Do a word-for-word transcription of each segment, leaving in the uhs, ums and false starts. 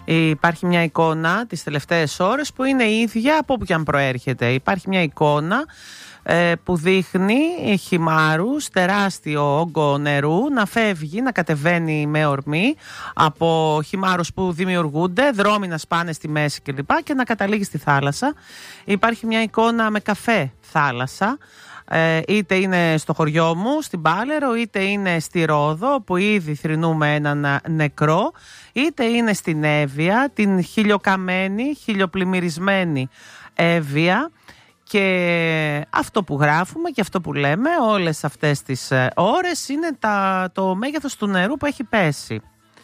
Υπάρχει μια εικόνα τις τελευταίες ώρες που είναι η ίδια από όπου και αν προέρχεται. Υπάρχει μια εικόνα ε, που δείχνει χυμάρους, τεράστιο όγκο νερού να φεύγει, να κατεβαίνει με ορμή από χυμάρους που δημιουργούνται, δρόμοι να σπάνε στη μέση κλπ. Και να καταλήγει στη θάλασσα. Υπάρχει μια εικόνα με καφέ θάλασσα. Ε, είτε είναι στο χωριό μου, στην Πάλαιρο, είτε είναι στη Ρόδο, που ήδη θρηνούμε έναν νεκρό, είτε είναι στην Εύβοια, την χιλιοκαμένη, χιλιοπλημμυρισμένη Εύβοια. Και αυτό που γράφουμε και αυτό που λέμε όλες αυτές τις ώρες είναι τα, το μέγεθος του νερού που έχει πέσει.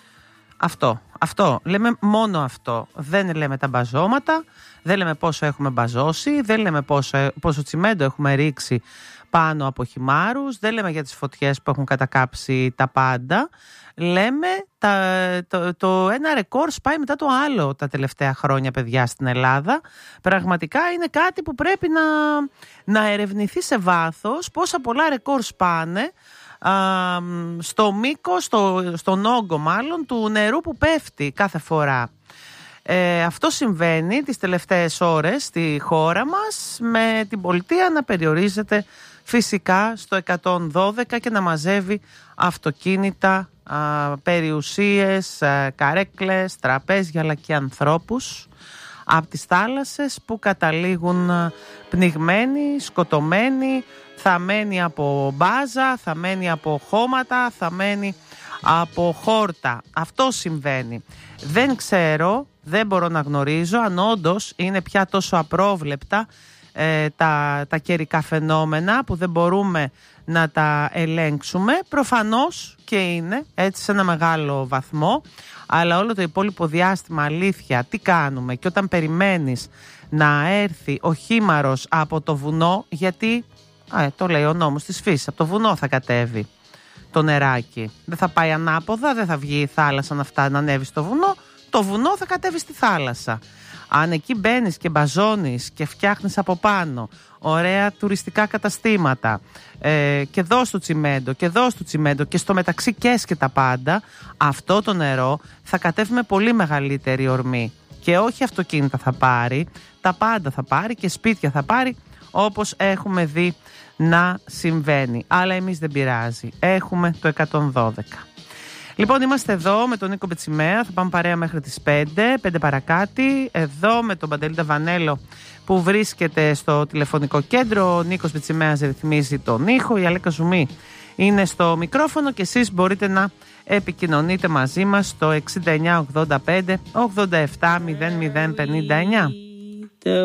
Αυτό, αυτό, λέμε μόνο αυτό. Δεν λέμε τα μπαζώματα, δεν λέμε πόσο έχουμε μπαζώσει, δεν λέμε πόσο, πόσο τσιμέντο έχουμε ρίξει πάνω από χυμάρους, δεν λέμε για τις φωτιές που έχουν κατακάψει τα πάντα. Λέμε τα, το, το ένα ρεκόρ σπάει μετά το άλλο τα τελευταία χρόνια, παιδιά, στην Ελλάδα. Πραγματικά είναι κάτι που πρέπει να, να ερευνηθεί σε βάθος, πόσα πολλά ρεκόρ σπάνε α, στο μήκος, στο, στον όγκο μάλλον του νερού που πέφτει κάθε φορά. Ε, αυτό συμβαίνει τις τελευταίες ώρες στη χώρα μας, με την πολιτεία να περιορίζεται φυσικά στο εκατόν δώδεκα και να μαζεύει αυτοκίνητα, α, περιουσίες, α, καρέκλες, τραπέζια αλλά και ανθρώπους από τις θάλασσες που καταλήγουν α, πνιγμένοι, σκοτωμένοι, θαμμένοι από μπάζα, θαμμένοι από χώματα, θαμμένοι από χόρτα. Αυτό συμβαίνει. Δεν ξέρω, δεν μπορώ να γνωρίζω αν όντως είναι πια τόσο απρόβλεπτα ε, τα, τα καιρικά φαινόμενα που δεν μπορούμε να τα ελέγξουμε. Προφανώς και είναι έτσι σε ένα μεγάλο βαθμό, αλλά όλο το υπόλοιπο διάστημα, αλήθεια, τι κάνουμε? Και όταν περιμένεις να έρθει ο χήμαρος από το βουνό, γιατί α, το λέει ο νόμος της φύσης, από το βουνό θα κατέβει το νεράκι. Δεν θα πάει ανάποδα, δεν θα βγει η θάλασσα να φτάνει να ανέβει στο βουνό, το βουνό θα κατέβει στη θάλασσα. Αν εκεί μπαίνεις και μπαζώνεις και φτιάχνεις από πάνω ωραία τουριστικά καταστήματα ε, και δώσ' του τσιμέντο και δώσ' του τσιμέντο και στο μεταξύ κες και τα πάντα, αυτό το νερό θα κατέβει με πολύ μεγαλύτερη ορμή. Και όχι αυτοκίνητα θα πάρει, τα πάντα θα πάρει και σπίτια θα πάρει, όπως έχουμε δει να συμβαίνει. Αλλά εμείς δεν πειράζει, έχουμε το εκατόν δώδεκα. Λοιπόν, είμαστε εδώ με τον Νίκο Μπετσιμέα, θα πάμε παρέα μέχρι τις πέντε, πέντε παρακάτι, εδώ με τον Παντελή Ταβανέλο που βρίσκεται στο τηλεφωνικό κέντρο. Ο Νίκος Μπετσιμέας ρυθμίζει τον ήχο, η Αλέκα Ζουμή είναι στο μικρόφωνο και εσείς μπορείτε να επικοινωνείτε μαζί μας στο εξήντα εννιά ογδόντα πέντε ογδόντα επτά μηδέν μηδέν πενήντα εννιά.